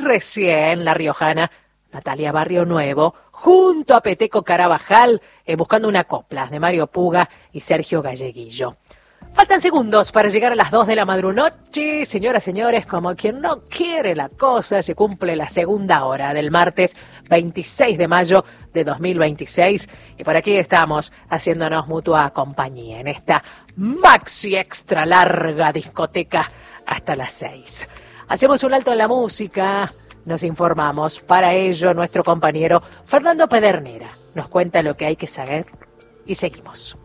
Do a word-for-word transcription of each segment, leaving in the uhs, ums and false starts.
recién la riojana Natalia Barrio Nuevo, junto a Peteco Carabajal, eh, buscando una copla de Mario Puga y Sergio Galleguillo. Faltan segundos para llegar a las dos de la madrunoche. Señoras, señores, como quien no quiere la cosa, se cumple la segunda hora del martes veintiséis de mayo de dos mil veintiséis. Y por aquí estamos haciéndonos mutua compañía en esta maxi extra larga discoteca hasta las seis. Hacemos un alto en la música, nos informamos. Para ello, nuestro compañero Fernando Pedernera nos cuenta lo que hay que saber y seguimos.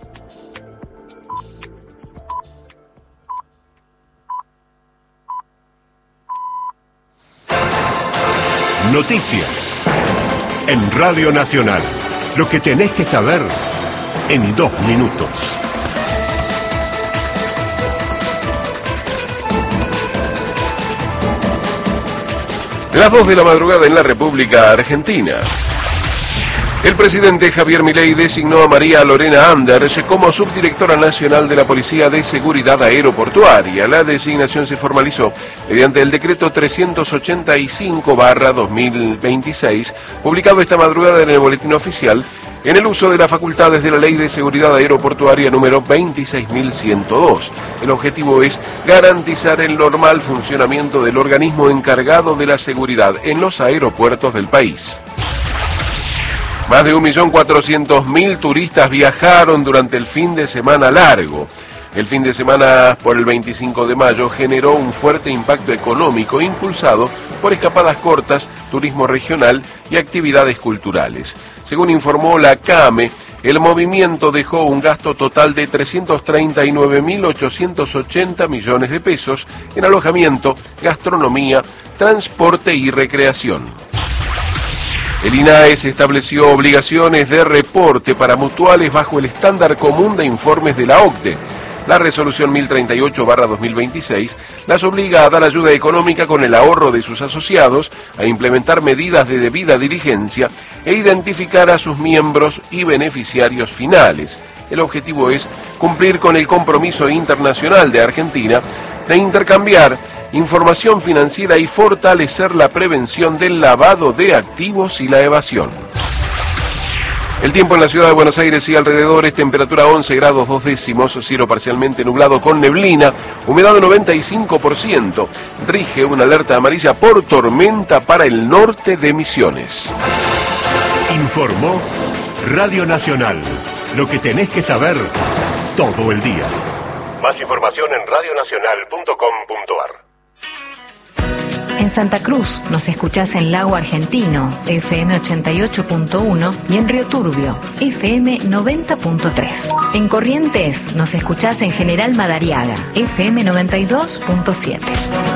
Noticias en Radio Nacional. Lo que tenés que saber en dos minutos. Las dos de la madrugada en la República Argentina. El presidente Javier Milei designó a María Lorena Anders como subdirectora nacional de la Policía de Seguridad Aeroportuaria. La designación se formalizó mediante el decreto trescientos ochenta y cinco barra dos mil veintiséis, publicado esta madrugada en el Boletín Oficial, en el uso de las facultades de la Ley de Seguridad Aeroportuaria número veintiséis mil ciento dos. El objetivo es garantizar el normal funcionamiento del organismo encargado de la seguridad en los aeropuertos del país. Más de un millón cuatrocientos mil turistas viajaron durante el fin de semana largo. El fin de semana por el veinticinco de mayo generó un fuerte impacto económico impulsado por escapadas cortas, turismo regional y actividades culturales. Según informó la CAME, el movimiento dejó un gasto total de trescientos treinta y nueve mil ochocientos ochenta millones de pesos en alojamiento, gastronomía, transporte y recreación. El INAES estableció obligaciones de reporte para mutuales bajo el estándar común de informes de la OCDE. La resolución mil treinta y ocho barra dos mil veintiséis las obliga a dar ayuda económica con el ahorro de sus asociados, a implementar medidas de debida diligencia e identificar a sus miembros y beneficiarios finales. El objetivo es cumplir con el compromiso internacional de Argentina de intercambiar información financiera y fortalecer la prevención del lavado de activos y la evasión. El tiempo en la ciudad de Buenos Aires y alrededores, temperatura once grados dos décimos, cielo parcialmente nublado con neblina, humedad de noventa y cinco por ciento. Rige una alerta amarilla por tormenta para el norte de Misiones. Informó Radio Nacional. Lo que tenés que saber todo el día. Más información en radio nacional punto com punto ar. En Santa Cruz nos escuchás en Lago Argentino, F M ochenta y ocho punto uno, y en Río Turbio, F M noventa punto tres. En Corrientes nos escuchás en General Madariaga, F M noventa y dos punto siete.